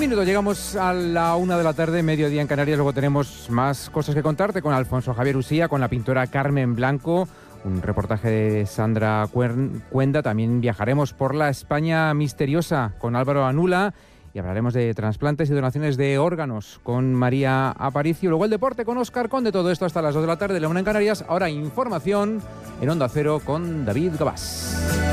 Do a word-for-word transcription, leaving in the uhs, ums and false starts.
minuto, llegamos a la una de la tarde, mediodía en Canarias. Luego tenemos más cosas que contarte con Alfonso Javier Usía, con la pintora Carmen Blanco, un reportaje de Sandra Cuenda. También viajaremos por la España misteriosa con Álvaro Anula y hablaremos de trasplantes y donaciones de órganos con María Aparicio. Luego el deporte con Óscar Conde. Todo esto hasta las dos de la tarde, la una en Canarias. Ahora información en Onda Cero con David Gabás.